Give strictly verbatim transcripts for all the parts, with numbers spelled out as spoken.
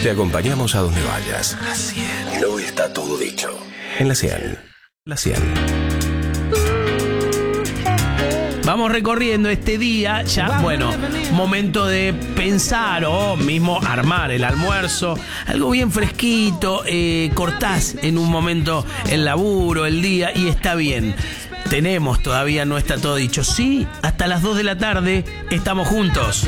Te acompañamos a donde vayas. La cien. No está todo dicho. En la cien. La cien. Vamos recorriendo este día, ya, bueno, momento de pensar o mismo armar el almuerzo, algo bien fresquito, eh, cortás en un momento el laburo, el día, y está bien. Tenemos todavía, no está todo dicho. Sí, hasta las dos de la tarde estamos juntos.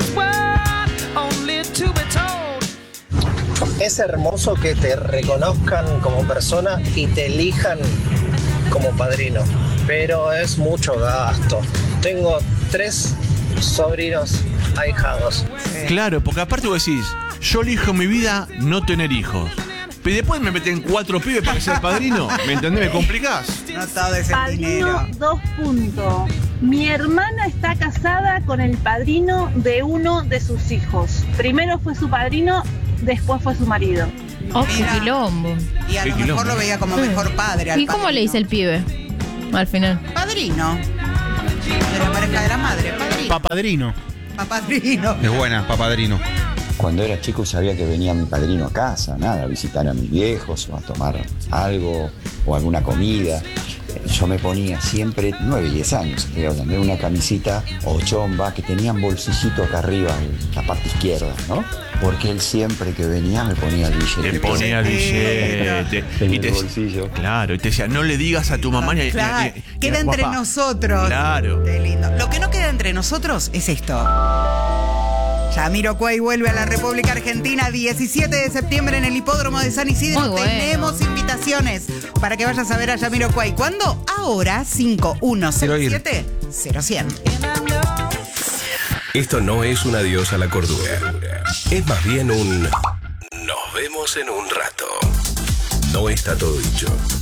Es hermoso que te reconozcan como persona y te elijan como padrino, pero es mucho gasto. Tengo tres sobrinos ahijados. Claro, porque aparte vos decís, yo elijo mi vida no tener hijos. Pero después me meten cuatro pibes para ser padrino. ¿Me entendés? ¿Me complicás? No todo es el Padrino, dinero. dos puntos. Mi hermana está casada con el padrino de uno de sus hijos. Primero fue su padrino, después fue su marido. Oh, qué Mira. quilombo. Y a Qué lo quilombo. mejor lo veía como mejor padre. al ¿Y cómo padrino. le dice el pibe al final? Padrino. De la pareja de la madre, padrino. Papadrino. Papadrino. Es buena, papadrino. Cuando era chico sabía que venía mi padrino a casa, nada, a visitar a mis viejos o a tomar algo o alguna comida. Yo me ponía siempre, nueve, diez años, creo, también una camisita o chomba que tenían bolsillito acá arriba, en la parte izquierda, ¿no? Porque él siempre que venía me ponía el billete. Te ponía el billete. En Y el te, bolsillo. Claro, y te decía, no le digas a tu mamá ni, Claro, ni- ni- queda ni- entre papá. nosotros. Claro. Qué lindo. Lo que no queda entre nosotros es esto. Jamiroquai vuelve a la República Argentina diecisiete de septiembre en el Hipódromo de San Isidro. Muy bueno. Tenemos invitaciones para que vayas a ver a Jamiroquai. ¿Cuándo? Ahora, cinco uno cero siete cero cien. Esto no es un adiós a la cordura. Es más bien un nos vemos en un rato. No está todo dicho.